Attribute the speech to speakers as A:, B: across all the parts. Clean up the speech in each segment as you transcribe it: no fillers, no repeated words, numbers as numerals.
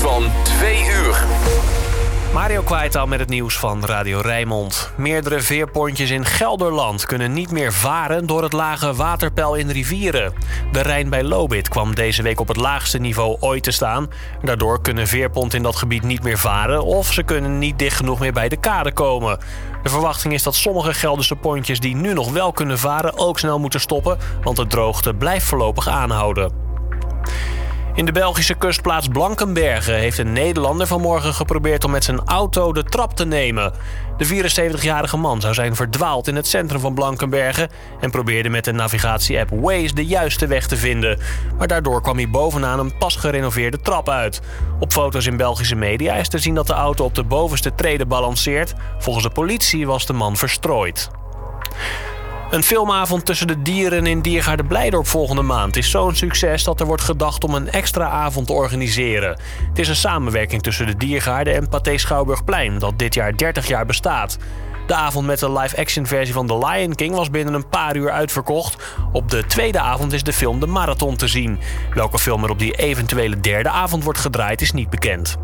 A: van 2 uur.
B: Mario Kwaitaal met het nieuws van Radio Rijnmond. Meerdere veerpontjes in Gelderland kunnen niet meer varen door het lage waterpeil in rivieren. De Rijn bij Lobith kwam deze week op het laagste niveau ooit te staan. Daardoor kunnen veerponten in dat gebied niet meer varen of ze kunnen niet dicht genoeg meer bij de kade komen. De verwachting is dat sommige Gelderse pontjes die nu nog wel kunnen varen ook snel moeten stoppen, want de droogte blijft voorlopig aanhouden. In de Belgische kustplaats Blankenberge heeft een Nederlander vanmorgen geprobeerd om met zijn auto de trap te nemen. De 74-jarige man zou zijn verdwaald in het centrum van Blankenberge en probeerde met de navigatie-app Waze de juiste weg te vinden. Maar daardoor kwam hij bovenaan een pas gerenoveerde trap uit. Op foto's in Belgische media is te zien dat de auto op de bovenste trede balanceert. Volgens de politie was de man verstrooid. Een filmavond tussen de dieren in Diergaarde Blijdorp volgende maand is zo'n succes dat er wordt gedacht om een extra avond te organiseren. Het is een samenwerking tussen de Diergaarde en Pathé Schouwburgplein dat dit jaar 30 jaar bestaat. De avond met de live-action versie van The Lion King was binnen een paar uur uitverkocht. Op de tweede avond is de film De Marathon te zien. Welke film er op die eventuele derde avond wordt gedraaid is niet bekend.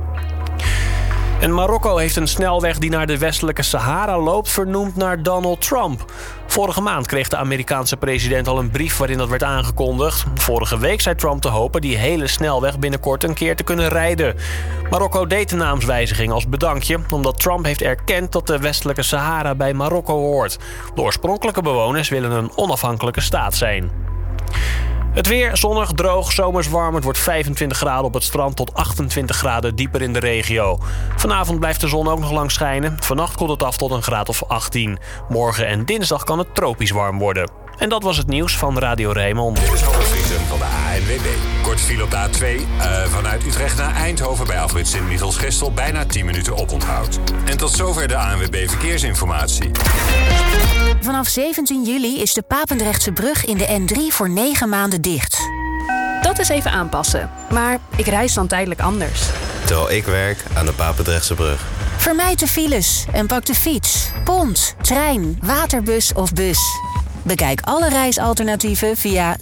B: En Marokko heeft een snelweg die naar de westelijke Sahara loopt vernoemd naar Donald Trump. Vorige maand kreeg de Amerikaanse president al een brief waarin dat werd aangekondigd. Vorige week zei Trump te hopen die hele snelweg binnenkort een keer te kunnen rijden. Marokko deed de naamswijziging als bedankje, omdat Trump heeft erkend dat de westelijke Sahara bij Marokko hoort. De oorspronkelijke bewoners willen een onafhankelijke staat zijn. Het weer zonnig, droog, zomers warm. Het wordt 25 graden op het strand tot 28 graden dieper in de regio. Vanavond blijft de zon ook nog lang schijnen. Vannacht koelt het af tot een graad of 18. Morgen en dinsdag kan het tropisch warm worden. En dat was het nieuws van Radio Rijnmond.
C: Dit is Robert Vriesen van de ANWB. Kort file op de A2 vanuit Utrecht naar Eindhoven bij afrit Sint-Michiels-Gestel. Bijna 10 minuten oponthoud. En tot zover de ANWB Verkeersinformatie.
D: Vanaf 17 juli is de Papendrechtse brug in de N3 voor 9 maanden dicht.
E: Dat is even aanpassen. Maar ik reis dan tijdelijk anders.
F: Terwijl ik werk aan de Papendrechtse brug.
D: Vermijd de files en pak de fiets, pont, trein, waterbus of bus. Bekijk alle reisalternatieven via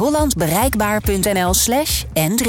D: zuidhollandbereikbaar.nl/N3.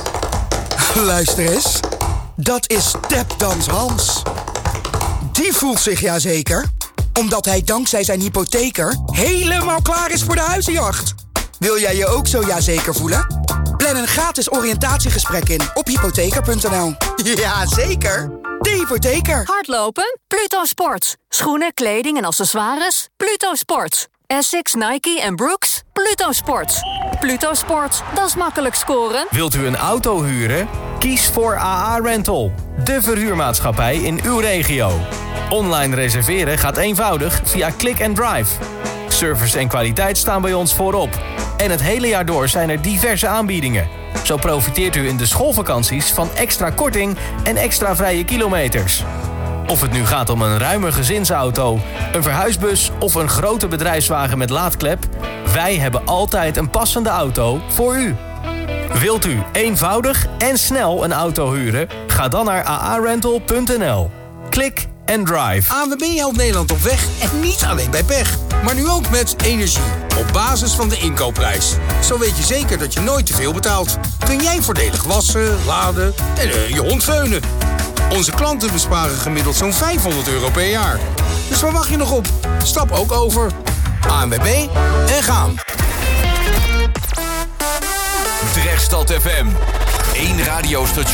G: Luister eens, dat is Tapdans Hans. Die voelt zich jazeker, omdat hij dankzij zijn hypotheker helemaal klaar is voor de huizenjacht. Wil jij je ook zo jazeker voelen? Plan een gratis oriëntatiegesprek in op hypotheker.nl. Jazeker, de hypotheker.
H: Hardlopen? Pluto Sport. Schoenen, kleding en accessoires? Pluto Sport. Essex, Nike en Brooks? Pluto Sport. Pluto Sport, dat is makkelijk scoren.
I: Wilt u een auto huren? Kies voor AA Rental, de verhuurmaatschappij in uw regio. Online reserveren gaat eenvoudig via Click and Drive. Service en kwaliteit staan bij ons voorop. En het hele jaar door zijn er diverse aanbiedingen. Zo profiteert u in de schoolvakanties van extra korting en extra vrije kilometers. Of het nu gaat om een ruime gezinsauto, een verhuisbus of een grote bedrijfswagen met laadklep, wij hebben altijd een passende auto voor u. Wilt u eenvoudig en snel een auto huren? Ga dan naar aarental.nl. Klik and drive.
J: ANWB helpt Nederland op weg en niet alleen bij pech. Maar nu ook met energie. Op basis van de inkoopprijs. Zo weet je zeker dat je nooit te veel betaalt. Kun jij voordelig wassen, laden en je hond veunen. Onze klanten besparen gemiddeld zo'n €500 per jaar. Dus waar wacht je nog op? Stap ook over. ANWB en gaan.
A: Drechtstad FM. 1 radiostation.